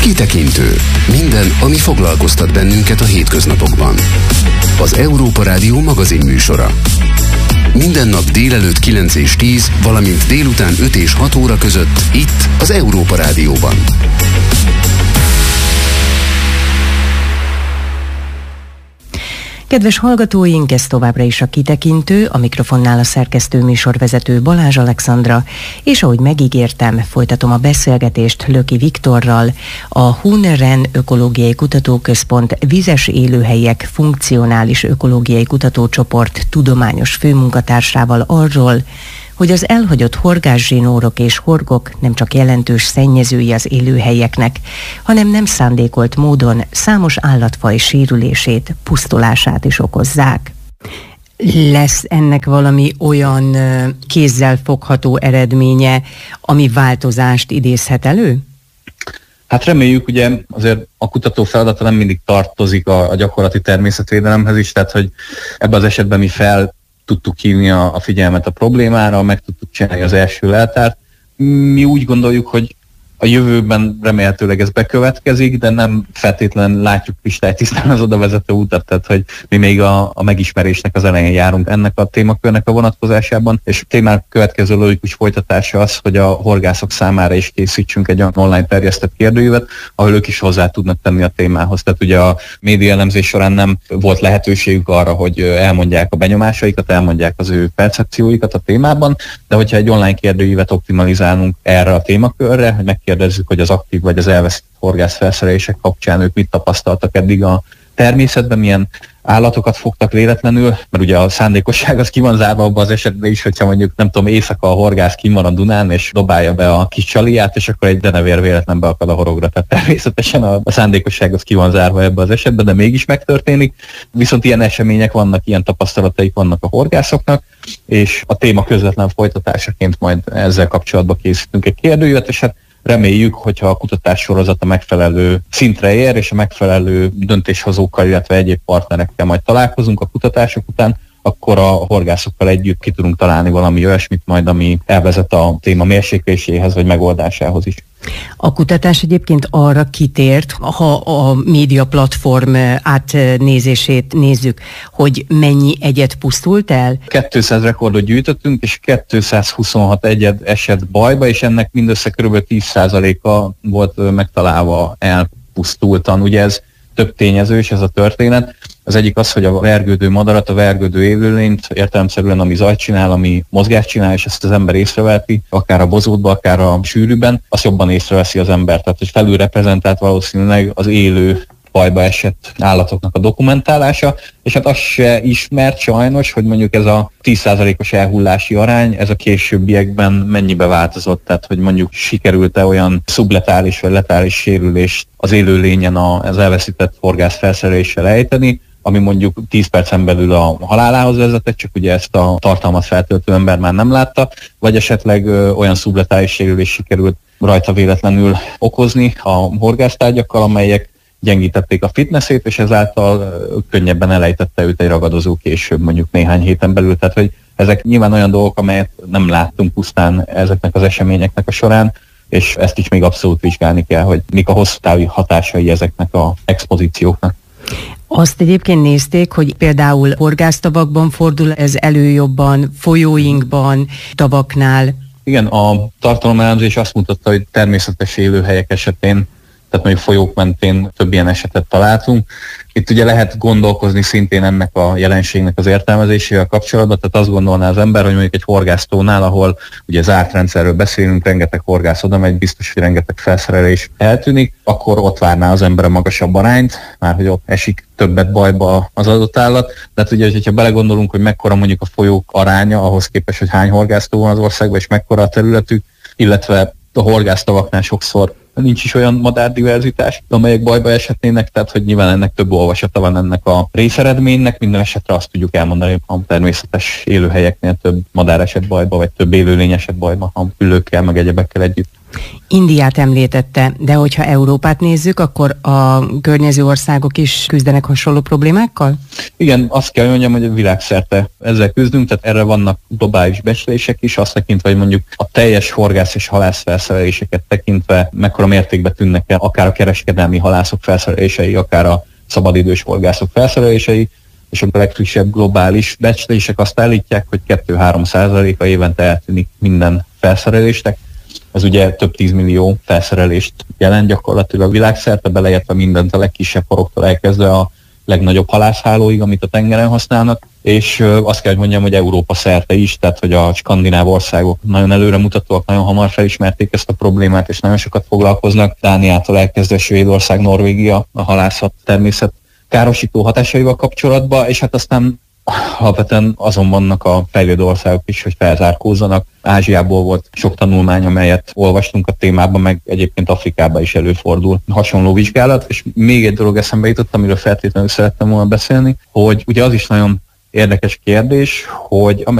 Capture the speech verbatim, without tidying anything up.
Kitekintő. Minden, ami foglalkoztat bennünket a hétköznapokban. Az Európa Rádió magazinműsora. Minden nap délelőtt kilenc és tíz, valamint délután öt és hat óra között itt az Európa Rádióban. Kedves hallgatóink, ez továbbra is a Kitekintő, a mikrofonnál a szerkesztő műsorvezető Balázs Alexandra, és ahogy megígértem, folytatom a beszélgetést Löki Viktorral, a Huneren Ökológiai Kutatóközpont Vizes Élőhelyek Funkcionális Ökológiai Kutatócsoport tudományos főmunkatársával arról, hogy az elhagyott horgászzsinórok és horgok nem csak jelentős szennyezői az élőhelyeknek, hanem nem szándékolt módon számos állatfaj sérülését, pusztulását is okozzák. Lesz ennek valami olyan kézzel fogható eredménye, ami változást idézhet elő? Hát reméljük, ugye azért a kutató feladata nem mindig tartozik a, a gyakorlati természetvédelemhez is, tehát hogy ebben az esetben mi fel tudtuk hívni a, a figyelmet a problémára, meg tudtuk csinálni az első leltárt. Mi úgy gondoljuk, hogy a jövőben remélhetőleg ez bekövetkezik, de nem feltétlenül látjuk kristálytisztán az oda vezető utat, tehát hogy mi még a, a megismerésnek az elején járunk ennek a témakörnek a vonatkozásában, és a témák következő logikus folytatása az, hogy a horgászok számára is készítsünk egy online terjesztett kérdőívet, ahol ők is hozzá tudnak tenni a témához. Tehát ugye a média elemzés során nem volt lehetőségük arra, hogy elmondják a benyomásaikat, elmondják az ő percepcióikat a témában, de hogyha egy online kérdőívet optimalizálunk erre a témakörre, hogy megkérdezzük, hogy az aktív vagy az elveszett horgászfelszerelések kapcsán ők mit tapasztaltak eddig a természetben, milyen állatokat fogtak véletlenül, mert ugye a szándékosság az ki van zárva abban az esetben is, hogyha mondjuk nem tudom, éjszaka a horgász kim van a Dunán, és dobálja be a kis csaliját, és akkor egy denevér véletlen beakad a horogra. Tehát természetesen a, a szándékosság az ki van zárva ebben az esetben, de mégis megtörténik. Viszont ilyen események vannak, ilyen tapasztalataik vannak a horgászoknak, és a téma közvetlen folytatásaként majd ezzel kapcsolatban készítünk egy kérdőjület, és hát reméljük, hogyha a kutatás sorozata megfelelő szintre ér, és a megfelelő döntéshozókkal, illetve egyéb partnerekkel majd találkozunk a kutatások után, akkor a horgászokkal együtt ki tudunk találni valami olyasmit majd, ami elvezet a téma mérsékléséhez vagy megoldásához is. A kutatás egyébként arra kitért, ha a média platform átnézését nézzük, hogy mennyi egyed pusztult el? kétszáz rekordot gyűjtöttünk, és kétszázhuszonhat egyed esett bajba, és ennek mindössze kb. tíz százaléka volt megtalálva elpusztultan. Ugye ez több tényezős ez a történet. Az egyik az, hogy a vergődő madarat, a vergődő élőlényt értelemszerűen, ami zajt csinál, ami mozgást csinál, és ezt az ember észreveheti, akár a bozótban, akár a sűrűben, azt jobban észreveszi az ember. Tehát, hogy felülreprezentált valószínűleg az élő bajba esett állatoknak a dokumentálása, és hát az se ismert sajnos, hogy mondjuk ez a tíz százalékos elhullási arány, ez a későbbiekben mennyibe változott, tehát hogy mondjuk sikerült-e olyan szubletális vagy letális sérülést az élőlényen az elveszített horgászfelszereléssel ejteni, ami mondjuk tíz percen belül a halálához vezetett, csak ugye ezt a tartalmat feltöltő ember már nem látta, vagy esetleg ö, olyan szubletális sérülés sikerült rajta véletlenül okozni a horgásztárgyakkal, amelyek gyengítették a fitnessét, és ezáltal könnyebben elejtette őt egy ragadozó később, mondjuk néhány héten belül. Tehát, hogy ezek nyilván olyan dolgok, amelyet nem láttunk pusztán ezeknek az eseményeknek a során, és ezt is még abszolút vizsgálni kell, hogy mik a hosszú távú hatásai ezeknek az expozícióknak. Azt egyébként nézték, hogy például horgásztavakban fordul ez elő jobban, folyóinkban, tavaknál. Igen, a tartalomelemzés azt mutatta, hogy természetes élőhelyek esetén, tehát mondjuk folyók mentén több ilyen esetet találtunk. Itt ugye lehet gondolkozni szintén ennek a jelenségnek az értelmezésével kapcsolatban, tehát azt gondolná az ember, hogy mondjuk egy horgásztónál, ahol ugye zárt rendszerről beszélünk, rengeteg horgász oda megy, biztos, hogy rengeteg felszerelés eltűnik, akkor ott várná az ember a magasabb arányt, már hogy ott esik többet bajba az adott állat. Tehát ugye, hogyha belegondolunk, hogy mekkora mondjuk a folyók aránya, ahhoz képest, hogy hány horgásztó van az országban, és mekkora a területük, illetve a horgásztavaknál sokszor nincs is olyan madárdiverzitás, amelyek bajba eshetnének, tehát hogy nyilván ennek több olvasata van ennek a részeredménynek, minden esetre azt tudjuk elmondani, hogy a természetes élőhelyeknél több madár esett bajba, vagy több élőlény esett bajba, a hüllőkkel, meg egyebekkel együtt. Indiát említette, de hogyha Európát nézzük, akkor a környező országok is küzdenek hasonló problémákkal? Igen, azt kell mondjam, hogy a világszerte ezzel küzdünk, tehát erre vannak globális becslések is, azt tekintve, hogy mondjuk a teljes horgász és halász felszereléseket tekintve mekkora mértékben tűnnek el akár a kereskedelmi halászok felszerelései, akár a szabadidős horgászok felszerelései, és a legfrissebb globális becslések azt állítják, hogy kettő-három százaléka évente eltűnik minden felszerelésnek. Ez ugye több tízmillió felszerelést jelent gyakorlatilag világszerte, beleértve mindent a legkisebb horoktól elkezdve a legnagyobb halászhálóig, amit a tengeren használnak, és azt kell, hogy mondjam, hogy Európa szerte is, tehát hogy a skandináv országok nagyon előremutatóak, nagyon hamar felismerték ezt a problémát, és nagyon sokat foglalkoznak. Dániától elkezdve Svédország, Norvégia a halászat természet károsító hatásaival kapcsolatban, és hát aztán alapvetően azon vannak a fejlődő országok is, hogy felzárkózzanak. Ázsiából volt sok tanulmány, amelyet olvastunk a témában, meg egyébként Afrikában is előfordul hasonló vizsgálat, és még egy dolog eszembe jutott, amiről feltétlenül szerettem volna beszélni, hogy ugye az is nagyon érdekes kérdés, hogy